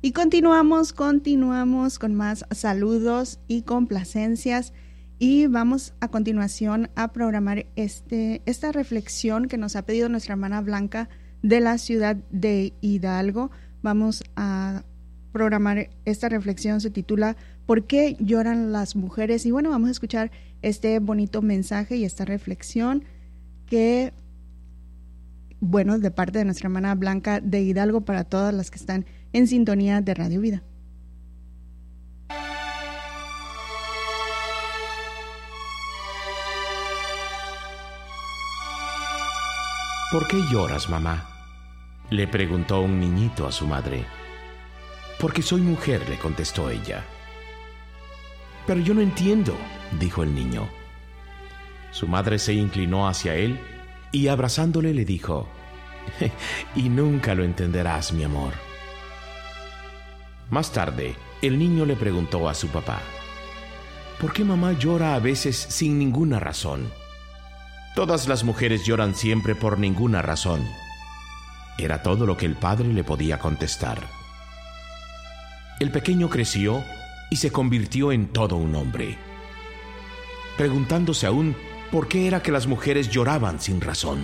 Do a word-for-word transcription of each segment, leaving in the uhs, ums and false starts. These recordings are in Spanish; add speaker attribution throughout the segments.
Speaker 1: Y continuamos, continuamos con más saludos y complacencias. Y vamos a continuación a programar este, esta reflexión que nos ha pedido nuestra hermana Blanca de la ciudad de Hidalgo. Vamos a programar esta reflexión, se titula ¿Por qué lloran las mujeres? Y bueno, vamos a escuchar este bonito mensaje y esta reflexión que, bueno, de parte de nuestra hermana Blanca de Hidalgo para todas las que están en sintonía de Radio Vida.
Speaker 2: ¿Por qué lloras, mamá?, le preguntó un niñito a su madre. Porque soy mujer, le contestó ella. Pero yo no entiendo, dijo el niño. Su madre se inclinó hacia él y abrazándole le dijo: y nunca lo entenderás, mi amor. Más tarde, el niño le preguntó a su papá: ¿por qué mamá llora a veces sin ninguna razón? Todas las mujeres lloran siempre por ninguna razón. Era todo lo que el padre le podía contestar. El pequeño creció y se convirtió en todo un hombre, preguntándose aún por qué era que las mujeres lloraban sin razón.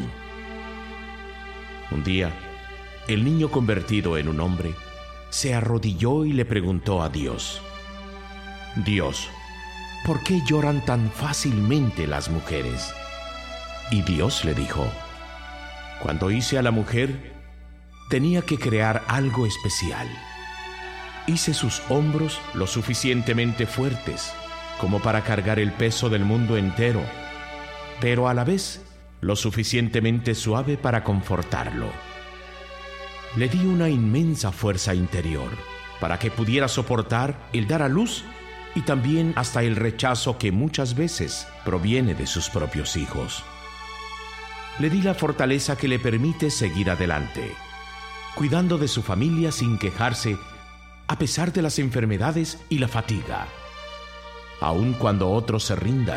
Speaker 2: Un día, el niño convertido en un hombre se arrodilló y le preguntó a Dios: Dios, ¿por qué lloran tan fácilmente las mujeres? Y Dios le dijo: cuando hice a la mujer, tenía que crear algo especial. Hice sus hombros lo suficientemente fuertes como para cargar el peso del mundo entero, pero a la vez lo suficientemente suave para confortarlo. Le di una inmensa fuerza interior para que pudiera soportar el dar a luz y también hasta el rechazo que muchas veces proviene de sus propios hijos. Le di la fortaleza que le permite seguir adelante, cuidando de su familia sin quejarse, a pesar de las enfermedades y la fatiga, aun cuando otros se rindan.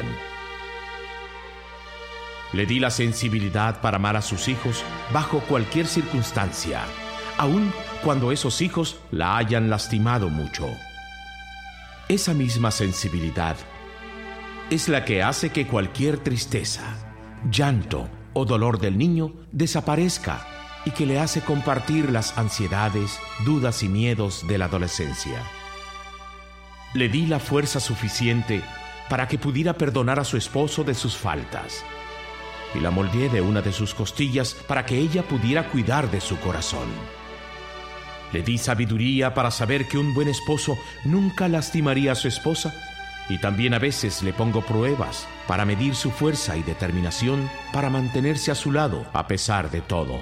Speaker 2: Le di la sensibilidad para amar a sus hijos bajo cualquier circunstancia, aun cuando esos hijos la hayan lastimado mucho. Esa misma sensibilidad es la que hace que cualquier tristeza, llanto o dolor del niño desaparezca y que le hace compartir las ansiedades, dudas y miedos de la adolescencia. Le di la fuerza suficiente para que pudiera perdonar a su esposo de sus faltas y la moldeé de una de sus costillas para que ella pudiera cuidar de su corazón. Le di sabiduría para saber que un buen esposo nunca lastimaría a su esposa, y también a veces le pongo pruebas para medir su fuerza y determinación para mantenerse a su lado a pesar de todo.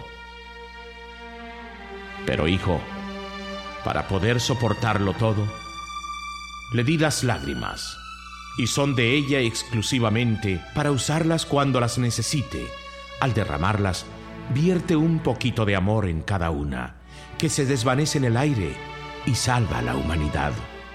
Speaker 2: Pero hijo, para poder soportarlo todo, le di las lágrimas, y son de ella exclusivamente para usarlas cuando las necesite. Al derramarlas, vierte un poquito de amor en cada una, que se desvanece en el aire y salva a la humanidad.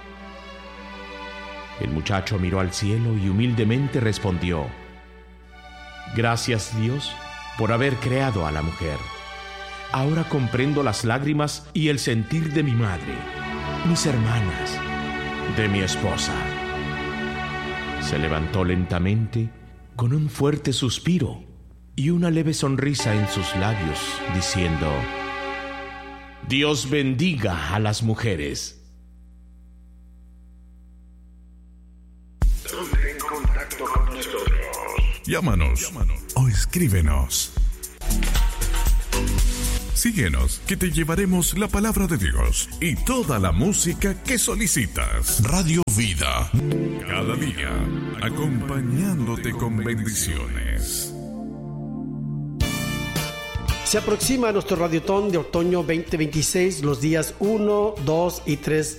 Speaker 2: El muchacho miró al cielo y humildemente respondió: gracias, Dios, por haber creado a la mujer. Ahora comprendo las lágrimas y el sentir de mi madre, mis hermanas, de mi esposa. Se levantó lentamente con un fuerte suspiro y una leve sonrisa en sus labios, diciendo: Dios bendiga a las mujeres.
Speaker 3: Ponte en contacto con nosotros.
Speaker 4: Llámanos, Llámanos o escríbenos. Síguenos, que te llevaremos la palabra de Dios y toda la música que solicitas. Radio Vida, cada día acompañándote con bendiciones.
Speaker 5: Se aproxima nuestro radiotón de otoño veinte veintiséis los días uno, dos y tres